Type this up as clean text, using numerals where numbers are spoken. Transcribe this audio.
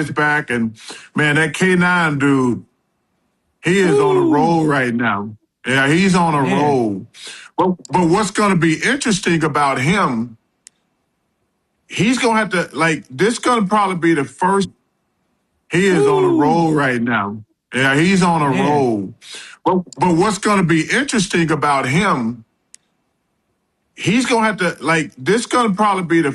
back, and man, that K9 dude, he is on a roll right now. Yeah, he's on a roll. But what's going to be interesting about him, he's going to have to, like, this going to probably be the first. He is on a roll right now. Yeah, he's on a roll. But what's going to be interesting about him, he's going to have to, like, this going to probably be the